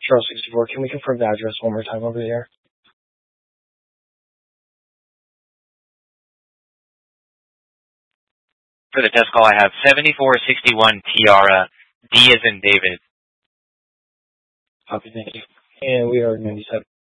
Charles 64. Can we confirm the address one more time over there? For the test call, I have 7461 Tiara, D as in David. Copy, thank you. And we are 97.